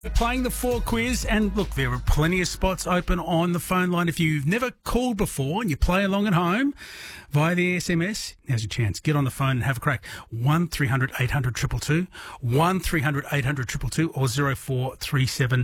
We're playing the 4 quiz, and look, there are plenty of spots open on the phone line. If you've never called before and you play along at home via the SMS, now's your chance. Get on the phone and have a crack. 1300 800 222, 1300 800 222, or 0437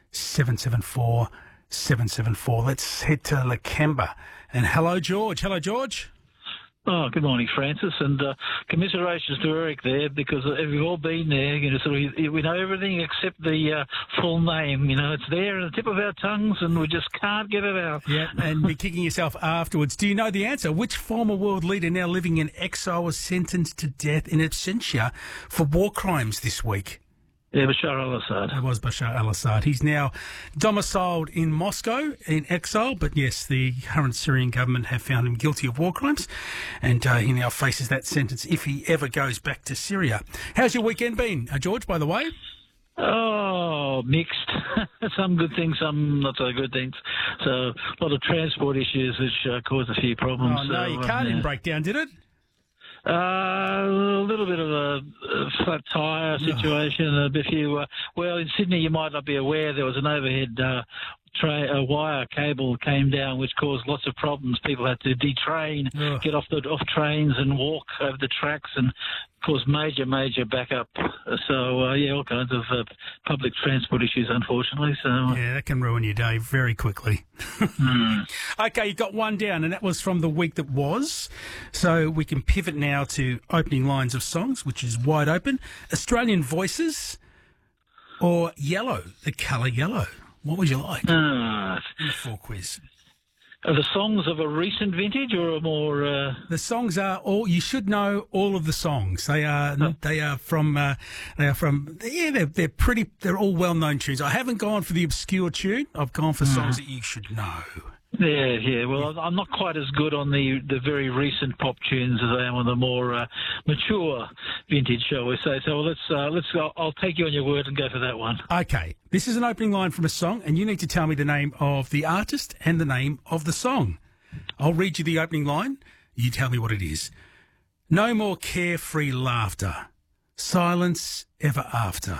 774 774. Let's head to Lakemba. And hello, George. Hello, George. Oh, good morning, Francis, and commiserations to Eric there, because we've all been there. You know, so we know everything except the full name. You know, it's there on the tip of our tongues, and we just can't get it out. Yeah, and be kicking yourself afterwards. Do you know the answer? Which former world leader now living in exile was sentenced to death in absentia for war crimes this week? Yeah, Bashar al-Assad. It was Bashar al-Assad. He's now domiciled in Moscow in exile, but yes, the current Syrian government have found him guilty of war crimes, and he now faces that sentence if he ever goes back to Syria. How's your weekend been, George, by the way? Oh, mixed. Some good things, some not so good things. So a lot of transport issues which caused a few problems. Oh, no, your car didn't break down, did it? A little bit of a flat tyre situation. A few. Well, in Sydney, you might not be aware there was an overhead wire cable came down, which caused lots of problems. People had to detrain, get off trains, and walk over the tracks, and caused major backup. So all kinds of public transport issues, unfortunately. So yeah, that can ruin your day very quickly. Okay, you got one down, and that was from the week that was. So we can pivot now to opening lines of songs, which is wide open. Australian Voices or Yellow, the colour yellow. What would you like? The 4 quiz. Are the songs of a recent vintage or a more? The songs are all. You should know all of the songs. They are. They are from. Yeah, they're pretty. They're all well-known tunes. I haven't gone for the obscure tune. I've gone for songs that you should know. Yeah. Well, I'm not quite as good on the very recent pop tunes as I am on the more mature vintage, shall we say. So let's go. I'll take you on your word and go for that one. Okay. This is an opening line from a song, and you need to tell me the name of the artist and the name of the song. I'll read you the opening line. You tell me what it is. No more carefree laughter. Silence ever after.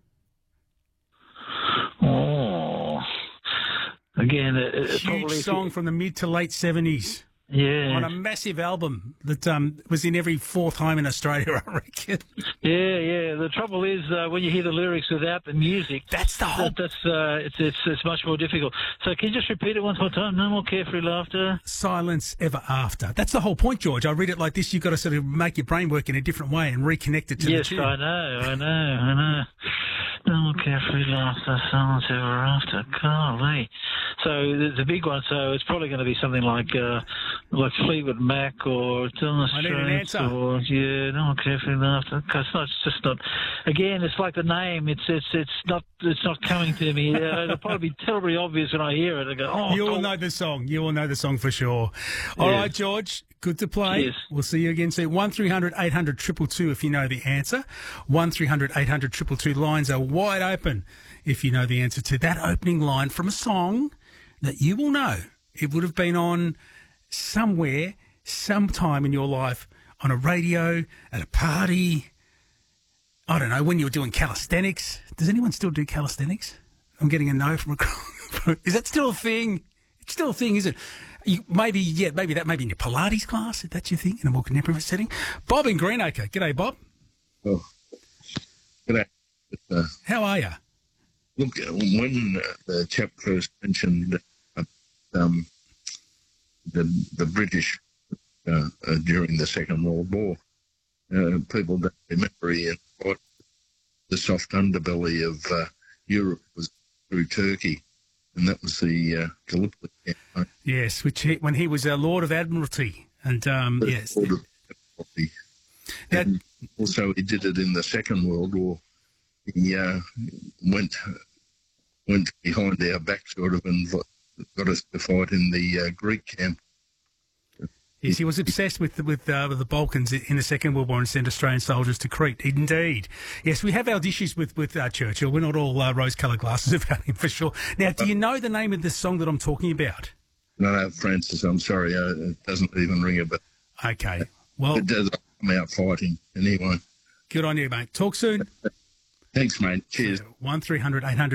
Oh. Again, huge song from the mid to late 70s. Yeah. On a massive album that was in every 4th home in Australia, I reckon. Yeah. The trouble is when you hear the lyrics without the music, that's the whole. It's much more difficult. So can you just repeat it one more time? No more carefree laughter. Silence ever after. That's the whole point, George. I read it like this. You've got to sort of make your brain work in a different way and reconnect it to the tune. Yes, I know. No more carefree laughter. Silence ever after. Golly. So it's a big one. So it's probably going to be something like Fleetwood Mac or Dylan I need an answer. Or no more carefree laughter. It's just not. Again, it's like the name. It's not coming to me. It'll probably be terribly obvious when I hear it. I go, oh. You will know the song. You will know the song for sure. All right, George. Good to play. Cheers. We'll see you again soon. 1300 800 222 if you know the answer. 1300 800 222. Lines are wide open if you know the answer to that opening line from a song that you will know. It would have been on somewhere, sometime in your life, on a radio, at a party. I don't know, when you were doing calisthenics. Does anyone still do calisthenics? I'm getting a no from a... Is that still a thing? It's still a thing, is it? Maybe that may be in your Pilates class, if that's your thing, in a more contemporary setting. Bob in Greenacre. G'day, Bob. Oh, g'day. How are you? Look, when the chap first mentioned the British during the Second World War, people don't remember what the soft underbelly of Europe was through Turkey. And that was the Gallipoli campaign. Yes, when he was Lord of Admiralty. And, yes. Lord of Admiralty. And also he did it in the Second World War. He went behind our back sort of and got us to fight in the Greek camp. Yes, he was obsessed with the Balkans in the Second World War and sent Australian soldiers to Crete. Indeed. Yes, we have our issues with Churchill. We're not all rose-coloured glasses about him, for sure. Now, do you know the name of the song that I'm talking about? No, Francis, I'm sorry. It doesn't even ring a bell. Okay. Well, it does come out fighting anyway. Good on you, mate. Talk soon. Thanks, mate. Cheers. 1300 800